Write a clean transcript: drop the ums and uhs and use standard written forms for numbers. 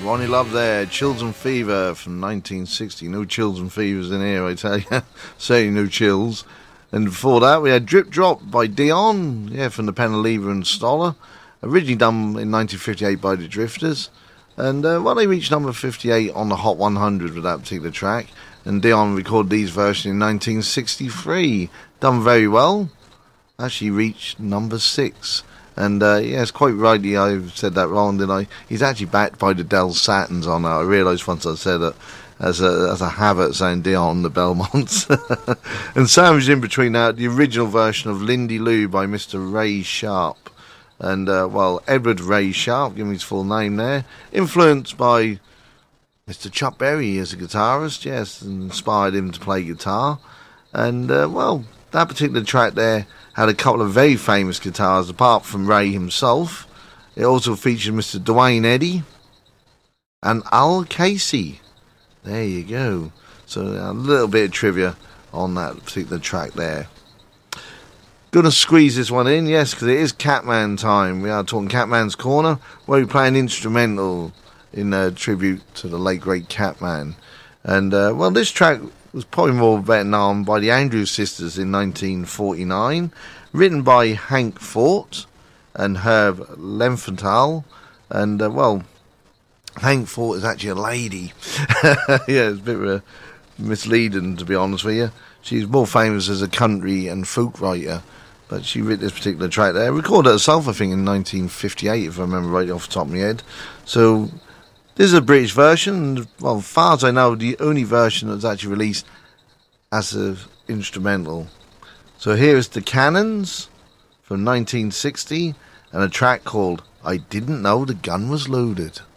Ronnie Love there, Chills and Fever from 1960. No Chills and Fevers in here, I tell you. Certainly no chills. And before that, we had Drip Drop by Dion, from the Penalever and Stoller. Originally done in 1958 by the Drifters. And, they reached number 58 on the Hot 100 with that particular track. And Dion recorded these versions in 1963. Done very well. Actually reached number 6. And, it's quite rightly I said that wrong, didn't I? He's actually backed by the Del Satins on that. I realised once I said it as a habit saying Dion, the Belmonts. And sandwiched in between that, the original version of Lindy Lou by Mr. Ray Sharp. And, Edward Ray Sharp, give me his full name there. Influenced by Mr. Chuck Berry as a guitarist, yes, inspired him to play guitar. And, that particular track there had a couple of very famous guitars, apart from Ray himself. It also featured Mr. Dwayne Eddy and Al Casey. There you go. So a little bit of trivia on that particular track there. Gonna squeeze this one in, yes, because it is Catman time. We are talking Catman's Corner, where we play an instrumental in tribute to the late great Catman. And, this track was probably more better known by the Andrews Sisters in 1949, written by Hank Fort and Herb Lemphenthal. And, Hank Fort is actually a lady. It's a bit misleading, to be honest with you. She's more famous as a country and folk writer, but she wrote this particular track there. Recorded it herself, I think, in 1958, if I remember right off the top of my head. So this is a British version, and, as far as I know, the only version that's actually released as an instrumental. So here is the Cannons from 1960, and a track called I Didn't Know the Gun Was Loaded.